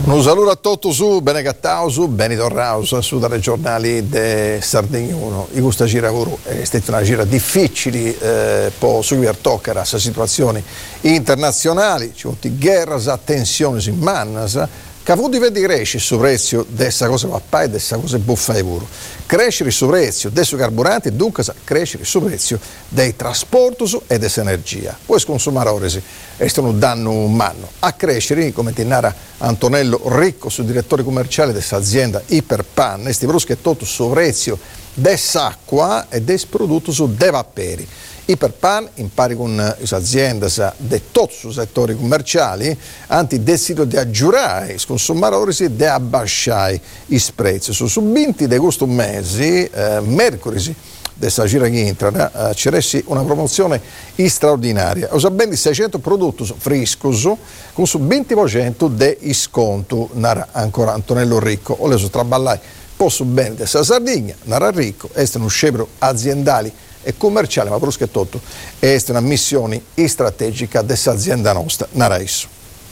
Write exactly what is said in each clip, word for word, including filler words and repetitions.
Un saluto a tutti su bene cattausu, bene torrausu su dalle giornali de Sardegna uno. In questa gira è stata una gira difficile eh, per seguire toccare questa situazione internazionali, ci sono guerre, tensioni in mannas, che ha avuto di crescere il prezzo di questa cosa papà e di questa cosa buffa e puro. Crescere il prezzo dei carburanti e dunque crescere il prezzo dei trasporti e dell'energia. Poi consumatori è un danno umano. A crescere, come dinara Antonello Ricco, su direttore commerciale di questa azienda Iperpan, questi bruschi è tutto il prezzo dell'acqua e dei prodotti dei vapori. Iperpan, in pari con le aziende di tutti i settori commerciali, hanno deciso di aggiorare i consumatori e di abbassare i prezzi. Su subinti di questo mese, eh, mercoledì, questa gira che entra, eh, ci resti una promozione straordinaria. Usa ben di seicento prodotti freschi con su venti per cento di sconto. Nara ancora Antonello Ricco, o le so traballai, posso bene dessa Sardegna, Nara Ricco, è uno scebro aziendali e commerciale, ma brusco è tutto, è una missione strategica dessa azienda nostra, Nara Isso.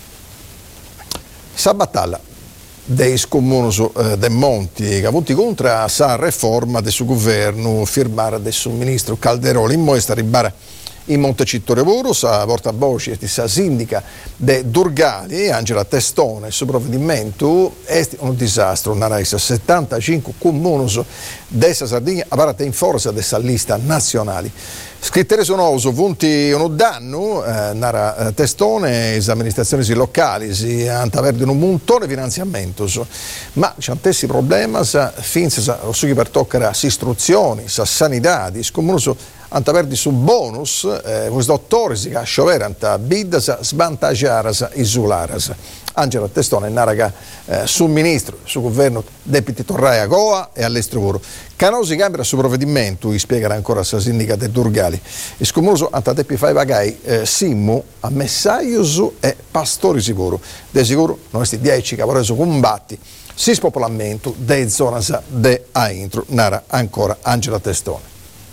Sa battaglia dei comuni eh, dei Monti che ha avuto contro la riforma del suo governo firmare del suo ministro Calderoli in modo di arrivare in Montecitorio Voro, sa portavoce e sa sindaca de Durgali, Angela Testone, il suo provvedimento è un disastro, una settantacinque comuni dessa Sardegna apparate in forza dessa lista nazionale. Scrittere sonoso, vunti un danno, eh, nara Testone, le amministrazioni locali si hanno avuto un montone di finanziamento, ma c'è un tessi problema, finché si per toccare istruzioni, sanità, di scomunoso hanno avuto su bonus, eh, questi dottori si casciovere a biddas svantaggiare isolare. Angela Testone, naraga, eh, sul ministro, sul governo deputy Torrai a Goa e all'estero. Canosi cambia sul provvedimento, spiegherà ancora la sindaca de Durgali. Il scomoso antatepi fai pagai eh, simmo a messaius e pastori sicuro. De sicuro, noi sti dieci che vorrei combatti, si spopolamento de zona de Aintro, nara ancora Angela Testone.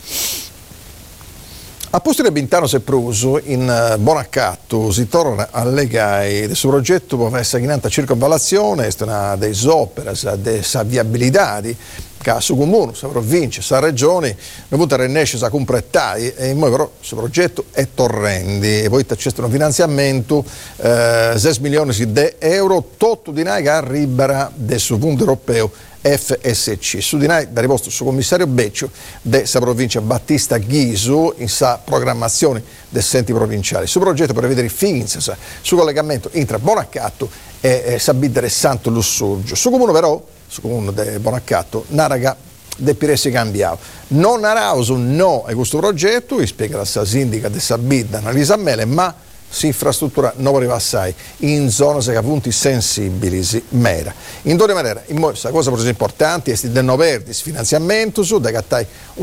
A posto di Bintano se pruso in uh, Bonaccatto si torna a legare del suo progetto per essere in circonvallazione, è una delle opere, delle viabilità che su comune, su provincia, su regione, non può riesce a completare e in modo però questo progetto è torrendi e poi c'è un finanziamento eh, sei milioni di euro, tutto di noi che arriva del suo punto europeo F S C. Su di noi da riposto su commissario Beccio della provincia Battista Ghisu in sa programmazione dei senti provinciali. Su progetto per vedere Finza, su collegamento tra Bonaccatto e, e Sabidere Santo Lussurgio. Su comune però, su comune di Bonaccatto, naraga de Piresi cambiato. Non narauso no a questo progetto, spiega la sindaca di Sabidda Annalisa Mele, ma si infrastruttura non arriva assai in zone che punti sensibili mera. In due maniere, in questa cosa per esempio importante è il no verdi finanziamento su da gattai